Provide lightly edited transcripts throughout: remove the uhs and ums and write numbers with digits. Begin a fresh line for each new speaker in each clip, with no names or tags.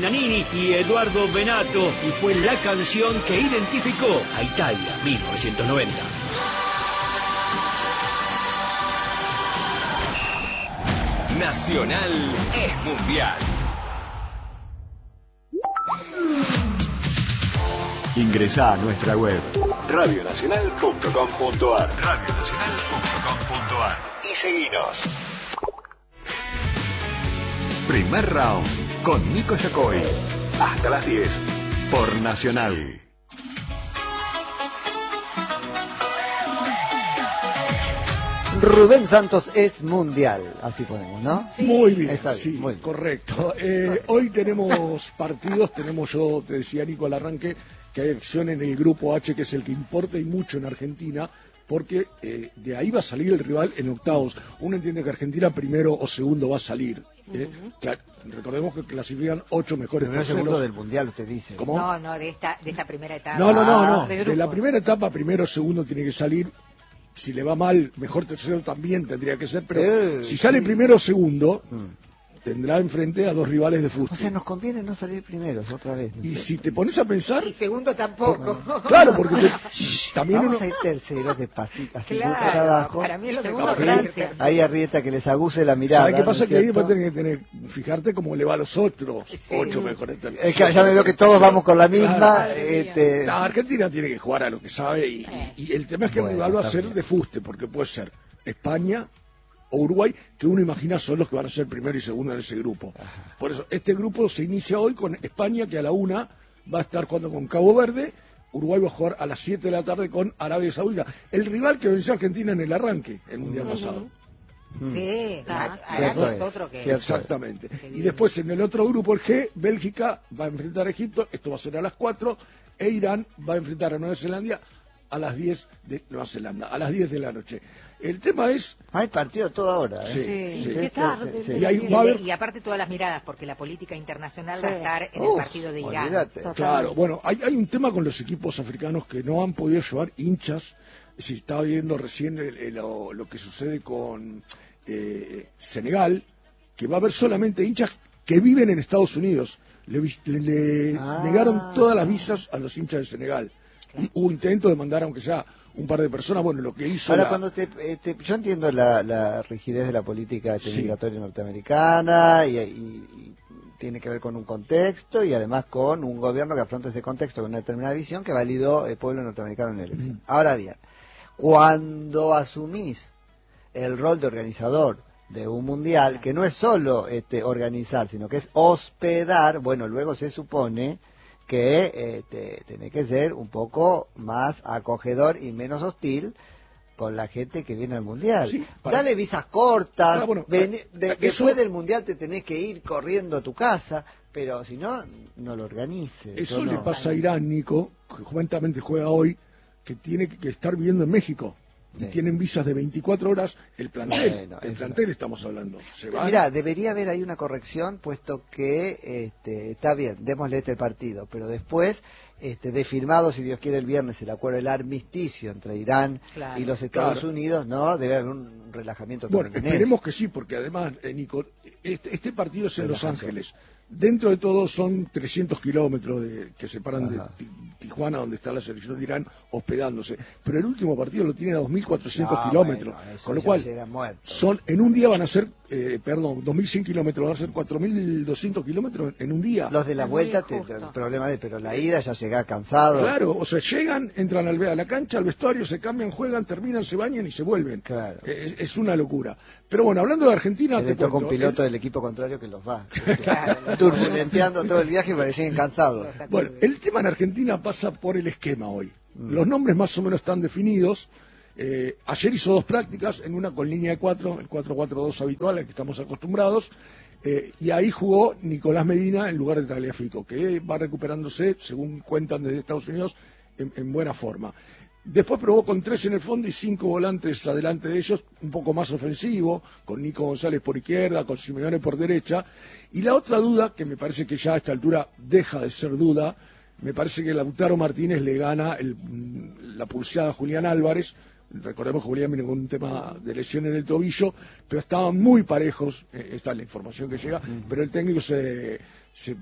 Paganini y Eduardo Benato, y fue la canción que identificó a Italia 1990.
Nacional es mundial.
Ingresá a nuestra web radionacional.com.ar y seguinos. Primer round con Nico Yacoy. Hasta las 10 por Nacional.
Rubén Santos es mundial, así ponemos, ¿no?
Sí. Muy bien,
está bien,
sí,
muy bien.
Correcto. Hoy tenemos partidos, yo te decía Nico al arranque, que hay acción en el grupo H, que es el que importa y mucho en Argentina, porque de ahí va a salir el rival en octavos. Uno entiende que Argentina primero o segundo va a salir. Recordemos que clasifican 8 mejores
Primero
terceros.
segundo del mundial, usted dice.
¿Cómo?
No, de esta primera etapa.
No.
De
De la primera etapa, primero o segundo tiene que salir. Si le va mal, mejor tercero también tendría que ser, pero si sale primero o segundo, tendrá enfrente a dos rivales de fútbol.
O sea, nos conviene no salir primeros otra vez.
Y si te pones a pensar...
Y segundo tampoco.
Claro, porque también
vamos a ir terceros despacito, así para abajo.
Para mí es lo segundo Francia.
Ahí Arrieta que les aguse la mirada.
¿Sabes qué pasa?
¿no
que ahí vas a tener que fijarte cómo le va a los otros 8 mejores terceros.
Es que ya me veo que todos vamos con la misma.
La Argentina tiene que jugar a lo que sabe y el tema es que el rival va a ser de fuste, porque puede ser España o Uruguay, que uno imagina son los que van a ser primero y segundo en ese grupo.
Ajá.
Por eso, este grupo se inicia hoy con España, que a la 1 va a estar jugando con Cabo Verde. Uruguay va a jugar a las 7 de la tarde con Arabia Saudita. El rival que venció a Argentina en el arranque, el mundial pasado.
Sí, Arabia es otro que...
Exactamente. Y después en el otro grupo, el G, Bélgica va a enfrentar a Egipto, esto va a ser a las 4, e Irán va a enfrentar a Nueva Zelanda a las 10 de Nueva Zelanda, a las 10 de la noche. El tema es...
Hay partido toda hora,
¿eh?
Sí. Qué tarde.
Sí.
Y aparte todas las miradas, porque la política internacional va a estar en el partido de Irán.
Claro, bueno, hay un tema con los equipos africanos que no han podido llevar hinchas. Se estaba viendo recién lo que sucede con Senegal, que va a haber solamente hinchas que viven en Estados Unidos. Le negaron todas las visas a los hinchas de Senegal. Y hubo intento de mandar, aunque sea un par de personas, bueno, lo que hizo...
Ahora, cuando yo entiendo la rigidez de la política migratoria norteamericana y tiene que ver con un contexto y además con un gobierno que afronta ese contexto con una determinada visión que validó el pueblo norteamericano en la elección. Ahora bien, cuando asumís el rol de organizador de un mundial, que no es solo organizar, sino que es hospedar, bueno, luego se supone que tiene que ser un poco más acogedor y menos hostil con la gente que viene al mundial. Sí, dale visas cortas, después del mundial te tenés que ir corriendo a tu casa, pero si no, no lo organices.
Eso le pasa a Irán, Nico, que justamente juega hoy, que tiene que estar viviendo en México. Y tienen visas de 24 horas, el plantel, estamos hablando.
Mirá, debería haber ahí una corrección, puesto que está bien, démosle el partido, pero después de firmado, si Dios quiere, el viernes el acuerdo del armisticio entre Irán y los Estados Unidos, ¿no? Debe haber un relajamiento.
Bueno, esperemos que sí, porque además, Nico, este partido es en Los Ángeles. Dentro de todo son 300 kilómetros que separan de Tijuana, donde está la selección de Irán, hospedándose. Pero el último partido lo tiene a 2.400 kilómetros.
Bueno,
con lo cual, en un día van a ser, 2.100 kilómetros, van a ser 4.200 kilómetros en un día.
Los de la vuelta, el problema pero la ida ya llega cansado.
Claro, o sea, llegan, entran a la cancha, al vestuario, se cambian, juegan, terminan, se bañan y se vuelven.
Claro.
Es una locura. Pero bueno, hablando de Argentina...
Le toca un piloto del equipo contrario que los va. Turbulenteando todo el viaje y parecían cansados.
Bueno, el tema en Argentina pasa por el esquema hoy. Los nombres más o menos están definidos. Ayer hizo 2 prácticas, en una con línea de 4, el 4-4-2 habitual al que estamos acostumbrados, y ahí jugó Nicolás Medina en lugar de Tagliafico, que va recuperándose, según cuentan desde Estados Unidos, en buena forma. Después probó con 3 en el fondo y 5 volantes adelante de ellos, un poco más ofensivo, con Nico González por izquierda, con Simeone por derecha. Y la otra duda, que me parece que ya a esta altura deja de ser duda, me parece que Lautaro Martínez le gana la pulseada a Julián Álvarez. Recordemos que Julián viene con un tema de lesión en el tobillo, pero estaban muy parejos, esta es la información que llega, pero el técnico se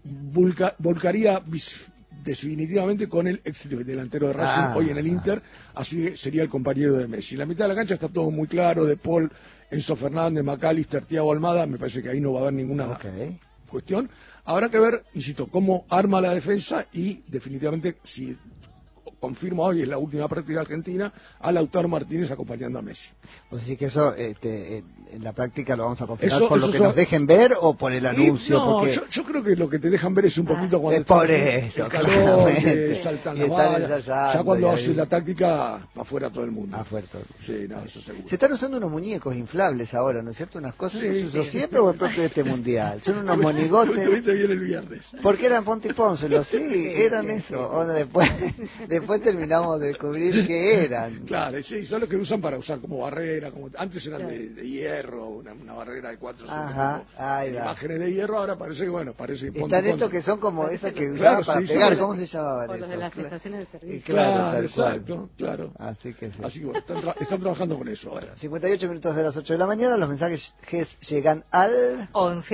volcaría definitivamente con el ex delantero de Racing, hoy en el Inter, así que sería el compañero de Messi. En la mitad de la cancha está todo muy claro, De Paul, Enzo Fernández, McAllister, Thiago Almada, me parece que ahí no va a haber ninguna cuestión. Habrá que ver, insisto, cómo arma la defensa y definitivamente, si confirma hoy, es la última práctica argentina, a Lautaro Martínez acompañando a Messi.
O sea, que eso en la práctica lo vamos a confirmar por lo que nos dejen ver o por el anuncio.
No,
porque...
yo creo que lo que te dejan ver es un poquito cuando
por eso,
el calor, que
claramente.
saltan las vallas, ya cuando hace la táctica, afuera todo el mundo.
Afuera todo el mundo.
Sí, no, eso seguro.
Se están usando unos muñecos inflables ahora, ¿no es cierto? Unas cosas que se usó siempre o el propio de este mundial. Son unos monigotes.
Estuviste bien el viernes.
Porque eran Pontiponcelos, sí, eran eso. Ahora después terminamos de descubrir que eran.
Claro, sí, son los que usan para usar como barrera, como antes eran de hierro, una barrera de 4 imágenes de hierro, ahora parece que parece
están estos que son como esos que usaban para pegar, ¿cómo se llamaban
o
eso?
los de las estaciones de servicio.
Claro,
exacto, claro.
Así que sí.
Así que están trabajando con eso ahora.
58 minutos de las 8 de la mañana, los mensajes llegan al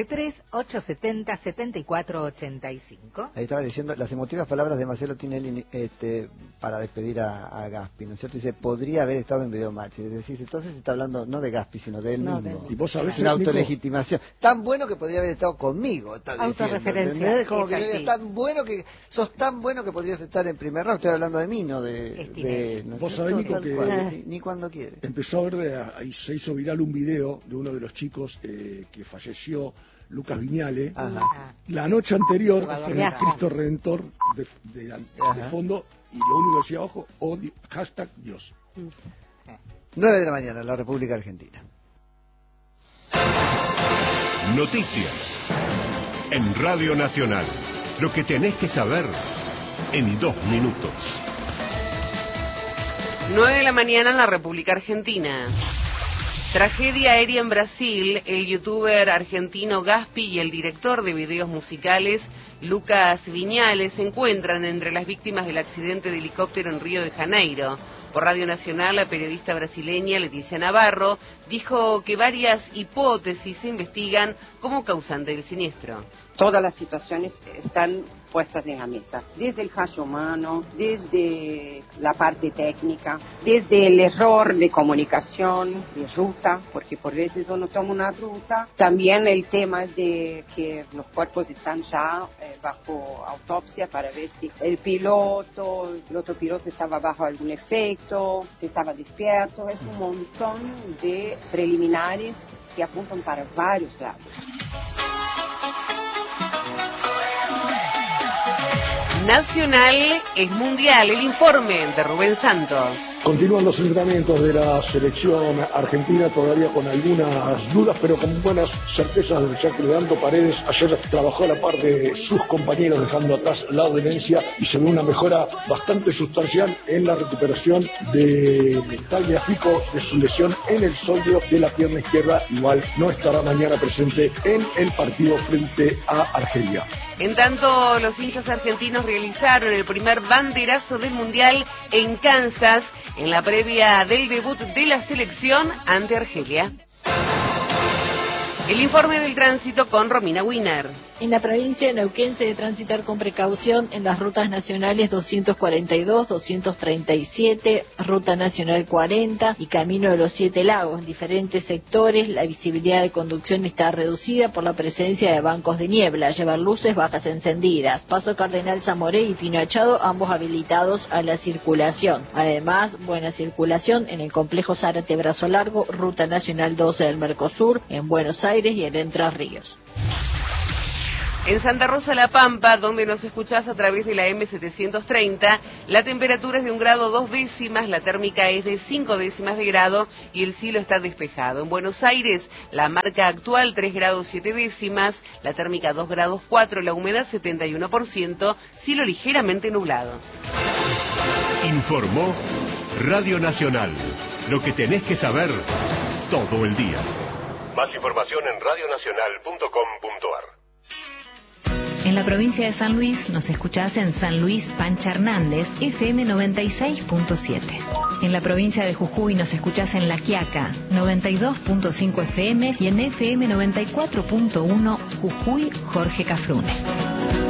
11-3-870-7485.
Ahí estaba leyendo las emotivas palabras de Marcelo Tinelli para despedir a Gaspi, ¿no es cierto? Dice, podría haber estado en Videomatch. Es decir, entonces está hablando no de Gaspi, sino de él mismo.
Y vos sabés,
una autolegitimación. Tan bueno que podría haber estado conmigo, está
autorreferencia.
Es como que sos tan bueno que podrías estar en primer round. Estoy hablando de mí, no de ¿no?
Vos sabés, Nico, que
sí, ni cuando quiere.
Empezó a ver, ahí se hizo viral un video de uno de los chicos que falleció, Lucas Viñale, la noche anterior, con el Cristo Redentor de fondo, y lo único que decía abajo, #Dios.
9 de la mañana, en la República Argentina.
Noticias en Radio Nacional. Lo que tenés que saber en 2 minutos.
9 de la mañana en la República Argentina. Tragedia aérea en Brasil. El youtuber argentino Gaspi y el director de videos musicales Lucas Viñale se encuentran entre las víctimas del accidente de helicóptero en Río de Janeiro. Por Radio Nacional, la periodista brasileña Leticia Navarro dijo que varias hipótesis se investigan como causante del siniestro.
Todas las situaciones están puestas en la mesa, desde el fallo humano, desde la parte técnica, desde el error de comunicación, de ruta, porque por veces uno toma una ruta, también el tema de que los cuerpos están ya bajo autopsia para ver si el otro piloto estaba bajo algún efecto, si estaba despierto, es un montón de preliminares que apuntan para varios lados.
Nacional es mundial, el informe de Rubén Santos.
Continúan los entrenamientos de la selección argentina, todavía con algunas dudas, pero con buenas certezas, ya que Leandro Paredes ayer trabajó a la par de sus compañeros, dejando atrás la dolencia, y se ve una mejora bastante sustancial en la recuperación de Tagliafico de su lesión en el sóleo de la pierna izquierda. Igual no estará mañana presente en el partido frente a Argelia.
En tanto, los hinchas argentinos realizaron el primer banderazo del Mundial en Kansas, en la previa del debut de la selección ante Argelia. El informe del tránsito con Romina Wiener.
En la provincia de Neuquén se debe transitar con precaución en las rutas nacionales 242, 237, Ruta Nacional 40 y Camino de los Siete Lagos. En diferentes sectores la visibilidad de conducción está reducida por la presencia de bancos de niebla. Llevar luces bajas encendidas. Paso Cardenal Zamoré y Pino Achado, ambos habilitados a la circulación. Además, buena circulación en el complejo Zárate Brazo Largo, Ruta Nacional 12 del Mercosur, en Buenos Aires y en Entre Ríos.
En Santa Rosa La Pampa, donde nos escuchás a través de la M730, la temperatura es de 1 grado 2 décimas, la térmica es de 5 décimas de grado y el cielo está despejado. En Buenos Aires, la marca actual 3 grados 7 décimas, la térmica 2 grados 4, la humedad 71%, cielo ligeramente nublado.
Informó Radio Nacional. Lo que tenés que saber todo el día. Más información en radionacional.com.ar.
En la provincia de San Luis nos escuchás en San Luis Pancha Hernández, FM 96.7. En la provincia de Jujuy nos escuchás en La Quiaca, 92.5 FM y en FM 94.1 Jujuy Jorge Cafrune.